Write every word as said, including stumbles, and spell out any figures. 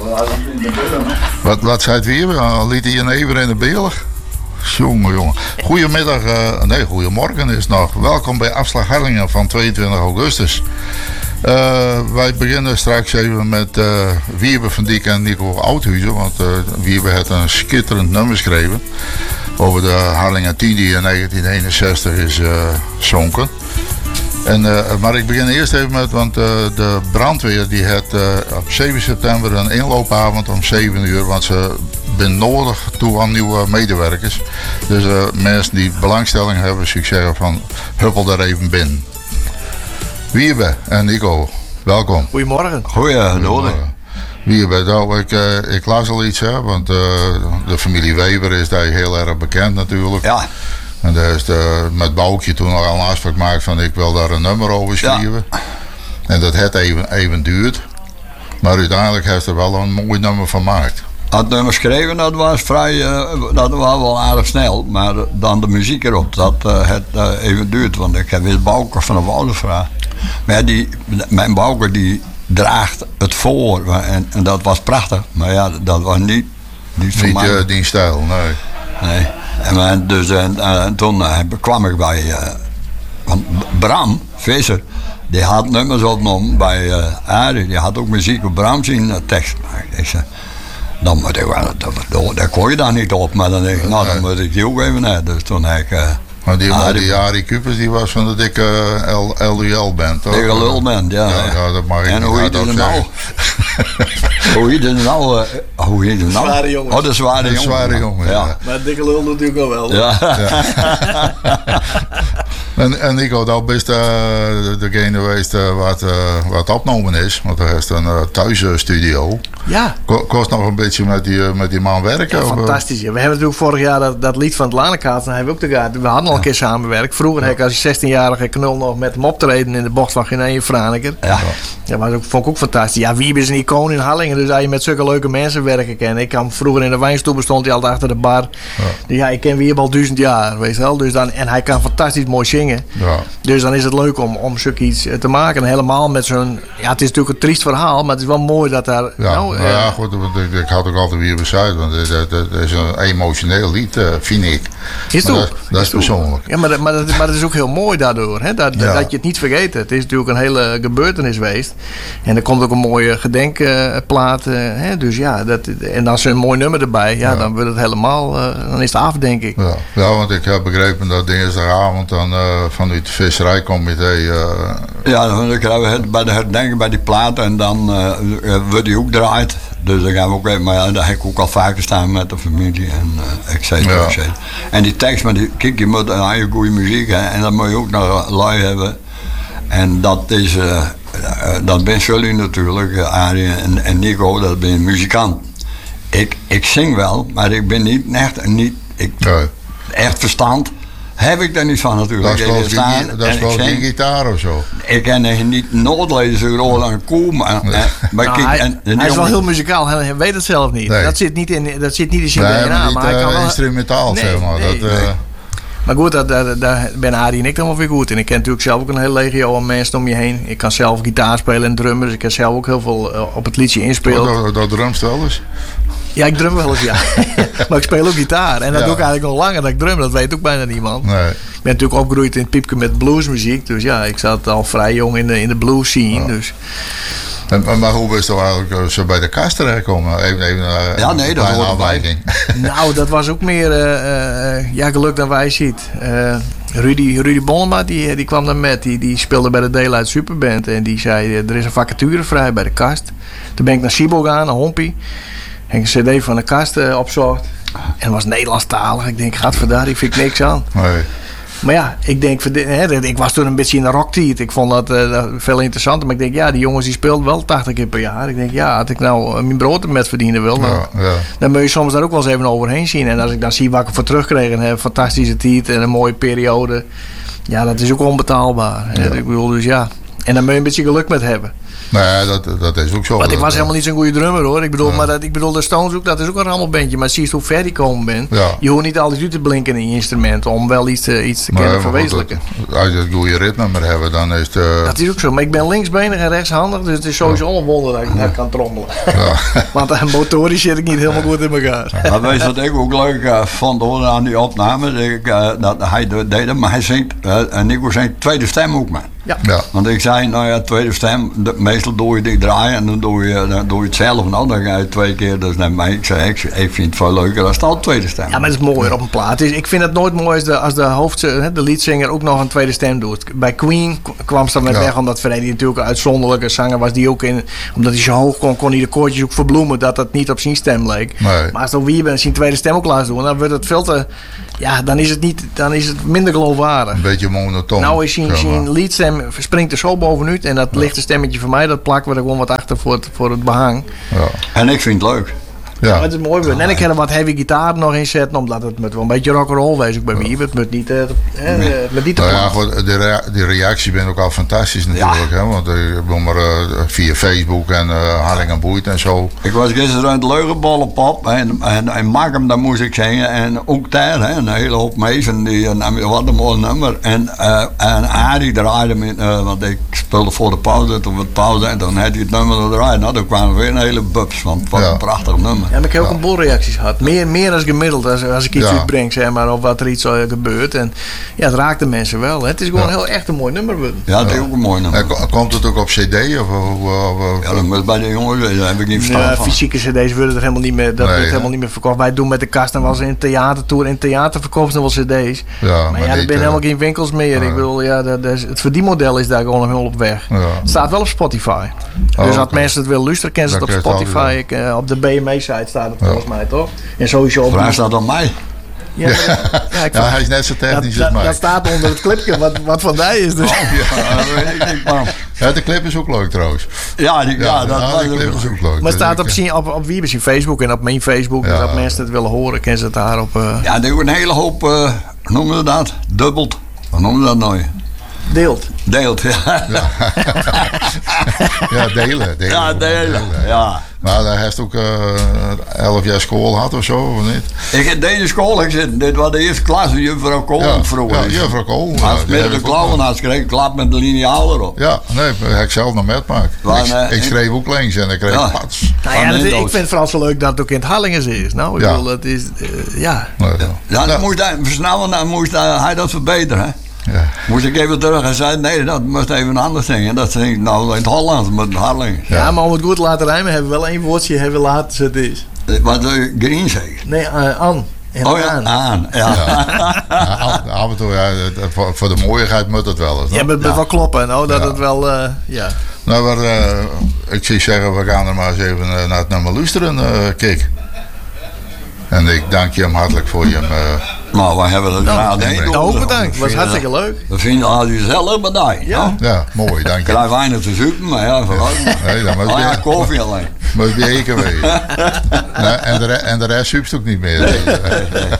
Wat, wat zei het weer? Liet hij een even in de beelig? Jongen, jongen. Goedemiddag, uh, nee, goedemorgen is het nog. Welkom bij Afslag Harlingen van tweeëntwintig augustus. Uh, wij beginnen straks even met uh, Wiebe van Dijk en Nico Oudhuizen. Want uh, Wiebe heeft een schitterend nummer geschreven over de Harlingen tien die in negentien eenenzestig is uh, zonken. En, uh, maar ik begin eerst even met, want uh, de brandweer die had uh, op zeven september een inloopavond om zeven uur, want ze zijn nodig toe aan nieuwe medewerkers. Dus uh, mensen die belangstelling hebben, succes van huppel daar even binnen. Wiebe en Nico, welkom. Goedemorgen. Goedemorgen. Wiebe, nou, ik, uh, ik las al iets, hè, want uh, de familie Weber is daar heel erg bekend natuurlijk. Ja. En daar is de, met Boukje toen al een afspraak gemaakt van ik wil daar een nummer over schrijven. Ja. En dat heeft even, even duurt. Maar uiteindelijk heeft er wel een mooi nummer van gemaakt. Het nummer schrijven, dat was vrij, uh, dat was wel aardig snel. Maar dan de muziek erop, dat uh, het uh, even duurt. Want ik heb weer Bouke van de Woude gevraagd. Maar die, mijn Bouke die draagt het voor. En, en dat was prachtig. Maar ja, dat was niet, niet voor niet, mij. Niet uh, die stijl, nee. Nee. En, dus, en, en toen uh, kwam ik bij uh, want Bram Visser, die had nummers opgenomen bij uh, Arie, die had ook muziek op Bram zien uh, tekst maken. Ik zei, dan moet ik wel, dat, dat kon je dan niet op, maar dan denk ik, nou dan moet ik die ook even uit. Dus toen heb ik. Uh, Maar die, Arie, die Arie Kupers die was van de dikke uh, L U L-band, toch? Dikke lulband, ja. Ja, ja, dat mag ik en niet hoe heet het nou? Hoe heet het nou? Uh, hoe heet het nou? Zware jongen. Oh, de zware jongen. De zware jongen, ja. ja. Maar dikke lul natuurlijk al wel. Ja. ja. en, en Nico, dat best uh, degene geweest uh, wat, uh, wat opgenomen is. Want er is een uh, thuisstudio. Ja. Kost nog een beetje met die, uh, met die man werken? Ja, of, fantastisch. Ja. We hebben natuurlijk vorig jaar dat, dat lied van het Lanekaart. Dan hebben we ook de gaten. We hadden al een keer samengewerkt. Vroeger ja. heb ik als zestienjarige knul nog met hem optreden in de bocht van Genee Franeker. Ja. Dat was ook, vond ik ook fantastisch. Ja, Wiebe is een icoon in Harlingen. Dus als je met zulke leuke mensen werken kan. Ik kwam vroeger in de wijnstoel, stond hij altijd achter de bar. Ja, dus ja ik ken Wiebe al duizend jaar. Weet je wel. Dus dan, en hij kan fantastisch mooi zingen. Ja. Dus dan is het leuk om, om zulke iets te maken. En helemaal met zo'n. Ja, het is natuurlijk een triest verhaal. Maar het is wel mooi dat daar. Ja, nou, nou, ja goed. Ik, ik had ook altijd Wiebe Zuid. Want het, het, het is een emotioneel lied, uh, vind ik. Is het ook? Dat, dat is, is persoonlijk. Ja, maar, dat, maar, dat, maar dat is ook heel mooi daardoor. Hè? Dat, ja. dat je het niet vergeet. Het is natuurlijk een hele gebeurtenis geweest. En er komt ook een mooie gedenkplaat. Uh, hè? Dus ja, dat, en als er een mooi nummer erbij, ja, ja. dan wordt het helemaal, uh, dan is het af, denk ik. Ja, ja want ik heb begrepen dat dinsdagavond dan uh, vanuit het visserijcomité. Uh, ja, dan krijgen we bij de herdenking bij die plaat en dan uh, wordt die ook draait. Dus dan gaan we ook even, maar ja, daar heb ik ook al vaker staan met de familie en uh, et cetera, ja. et cetera. En die tekst, maar die, kijk, je moet een hele goede muziek hebben en dat moet je ook nog lui hebben. En dat is, uh, uh, dat ben jullie natuurlijk, uh, Arie en, en Nico, dat ben je muzikant. Ik, ik zing wel, maar ik ben niet echt, niet, ik, nee. echt verstand. Heb ik daar niet van natuurlijk. Dat is wel geen gitaar of zo. Ik ken niet noodlezen zo groot aan koe, maar, nee. maar nou, kijk, hij, en, en hij is wel heel muzikaal, hij weet het zelf niet. Nee. Dat zit niet in, dat zit niet in zijn nee, D N A. Maar, maar hij uh, kan wel instrumentaal, nee, zeg maar. Nee, dat, uh, nee. Maar goed, daar, daar, daar ben Arie en ik dan wel weer goed in. Ik ken natuurlijk zelf ook een hele legio aan mensen om je heen. Ik kan zelf gitaar spelen en drummen, dus ik kan zelf ook heel veel uh, op het liedje inspelen. Oh, dat, dat drumstel dus? Ja, ik drum wel eens, ja. Maar ik speel ook gitaar. En dat ja. doe ik eigenlijk nog langer dan ik drum. Dat weet ook bijna niemand. Nee. Ik ben natuurlijk opgegroeid in het piepje met bluesmuziek. Dus ja, ik zat al vrij jong in de, in de blues scene. Ja. Dus. En, maar hoe is het eigenlijk zo bij de kast terechtgekomen? Even, even, uh, ja, nee, dat hoort erbij. Nou, dat was ook meer uh, uh, ja, geluk dan wij ziet. Uh, Rudy, Rudy Bonnema, die, die kwam dan met. Die, die speelde bij de Daylight Superband. En die zei, er is een vacature vrij bij de kast. Toen ben ik naar Sibo gaan, naar Hompie. En een cd van de kast uh, opzocht. En het was Nederlandstalig. Ik denk, gadverdaar, ik vind niks aan. Nee. Maar ja, ik denk, hè, ik was toen een beetje in de rocktijd. Ik vond dat uh, veel interessanter. Maar ik denk, ja, die jongens die speelden wel tachtig keer per jaar. Ik denk, ja, als ik nou mijn brood er met verdienen wil, dan, ja, ja. dan moet je soms daar ook wel eens even overheen zien. En als ik dan zie wat ik ervoor terugkreeg, en een fantastische tijd en een mooie periode. Ja, dat is ook onbetaalbaar. Ja. Ik bedoel, dus ja. En daar moet je een beetje geluk met hebben. Nee, dat, dat is ook zo. Want ik was dat, helemaal niet zo'n goede drummer hoor. Ik bedoel, Ja. maar dat, ik bedoel, de Stones ook, dat is ook een rammelbandje. Maar zie je hoe ver die komen bent. Ja. Je hoeft niet altijd uit te blinken in je instrument om wel iets te, iets te maar, kunnen maar goed, verwezenlijken. dat- als je het goede ritme maar hebben, dan is het... Uh, Dat is ook zo. Maar ik ben linksbenig en rechtshandig. Dus het is sowieso een wonder dat ik net kan trommelen. ja. Want uh, motorisch zit ik niet helemaal goed in elkaar. Maar weet je wat ik ook leuk uh, vond hoor, aan die opname? Dat, ik, uh, dat hij de- deed het, maar hij zingt, uh, en Nico zingt tweede stem ook, man. Ja. Ja. Want ik zei, nou ja, tweede stem, de, meestal doe je die draaien en dan doe je, dan doe je het zelf. Nou, dan ga je twee keer, dus nee, maar ik zei, ik, ik vind het veel leuker als het al tweede stem. Ja, maar het is mooier op een plaat. Dus ik vind het nooit mooi als de, als de hoofd, hè, de leadzanger ook nog een tweede stem doet. Bij Queen k- kwam ze dan met Ja. weg, omdat Freddie natuurlijk een uitzonderlijke zanger was. Die ook in, omdat hij zo hoog kon, kon hij de koortjes ook verbloemen, dat dat niet op zijn stem leek. Nee. Maar als dan wie bent zijn tweede stem ook laat doen, dan wordt het veel te, ja, dan is het, niet, dan is het minder geloofwaardig. Een beetje monotoon. Nou is zijn, zeg maar. zijn leadstem springt er zo bovenuit en dat lichte stemmetje van mij, dat plakken we er gewoon wat achter voor het, voor het behang. Ja. En ik vind het leuk. Ja. Ja. Het is mooi. En ik heb er wat heavy gitaar nog in zetten, omdat het moet wel een beetje rock'n'roll wezen ook bij wie. Het moet niet, eh, eh, het moet niet te Nou ja, plat. goed, de, rea- die reacties zijn ook al fantastisch natuurlijk. Hè? Want eh, ik bedoel maar uh, via Facebook en uh, Harling en Boeit en zo. Ik was gisteren aan het Leugenbollenpop en, en, en Markham, daar moest ik zingen. En ook daar, hè, een hele hoop mensen, die, en, wat een mooi nummer. En, uh, en Arie draaide, met, uh, want ik speelde voor de pauze, toen we pauze en toen had hij het nummer gedraaid. Nou, dan kwamen weer een hele bubs, want het was Ja. een prachtig nummer. Ja, maar ik heb ook een boel reacties gehad. Meer, meer dan gemiddeld als, als ik iets Ja. uitbreng, zeg maar, of wat er iets uh, gebeurt. En ja, het raakt de mensen wel. Het is gewoon Ja. heel echt een mooi nummer worden. Ja, dat is ook een mooi nummer. En ko- komt het ook op cd? Of, of, of- Ja, dat moet bij de jongens, daar heb ik niet verstaan Ja, van. fysieke cd's worden er helemaal niet meer, dat Nee, wordt hè? helemaal niet meer verkocht. Wij doen met de kast en wel eens in theatertour. In theater verkopen ze nog wel cd's. Ja, maar ja, er niet, zijn eh, helemaal geen winkels meer. nee. Ik bedoel, ja, dat, dat is, het verdienmodel is daar gewoon helemaal op weg. Ja. Het staat wel op Spotify. Oh, dus als oké. mensen het willen luisteren, kennen ze Dan het op krijg je het Spotify. Ik, uh, op de B M E-site staat het volgens mij, toch? En sowieso op... Vraag staat aan mij. Ja, maar- ja, ik Ja, vond- hij is net zo dat, technisch dat, als mij. dat staat onder het clipje wat, wat van mij is. Dus. Ja, dat weet ik niet, man. Ja, de clip is ook leuk trouwens. Ja, die, ja, dat ja, was de clip ook- is ook leuk. Maar Dus het staat ik- op, zien- op, op Wiebes in Facebook en op mijn Facebook. Ja. Dat mensen het willen horen, kennen ze het daar op uh, Ja, er is een hele hoop, uh, hoe noemen we dat? Dubbeld. Hoe noemen we dat nou? deelt. Deelt, ja. Ja, delen. delen Ja, delen. Ja. Maar daar heeft ook uh, elf jaar school gehad of zo, of niet? Ik heb deze school gezeten. Dit was de eerste klas, juffrouw Kool Ja, vroeger. ja, juffrouw Kool. Als Ja, ik die met heb de ik ook klauwen nog. had schreef, klap met de lineaal erop. Ja, nee, dat heb ik zelf nog metmaakt. Waar, Ik, eh, ik schreef ook links en ik kreeg Ja. pats. Nou ja, Van dat- ik Windows. vind het vooral zo leuk dat het ook in het Harlingen is. Nou, ik Ja. bedoel, dat is, uh, ja. Nee, Ja, dan Ja. moest hij versnellen, dan moest hij, hij dat verbeteren. Hè? Ja. Moest ik even terug en zei, nee, dat moest even anders zingen. Dat zingt nou in het Hollands met Harlingen. Ja. maar om het goed te laten rijmen hebben we wel één woordje hebben laten zetten is. Wat de green zegt. Nee, uh, aan. En Oh ja, aan. aan. Ja. Ja, af, af en toe, ja, het- voor, voor de mooiigheid moet het wel eens. Ja, no? maar het moet wel kloppen, nou, dat Ja. het wel, uh, ja. Nou, maar, eh, ik zou zeggen, we gaan er maar eens even eh, naar het nummer luisteren, eh Kik. En ik dank je hem hartelijk voor je hem. eh, Nou, wij hebben het graag heen doen. Nou, ook We bedankt. Het was vinden hartstikke dat- leuk. We vinden al gezellig bedankt. Ja. Ja. ja, mooi, dank Ik je. krijg weinig te zoeken, maar ja, vooruit. Nee, dat moet Oh ja, je- koffie alleen. Moet je één keer weten. Nee, en, de, re- en de rest zoekt ook niet meer.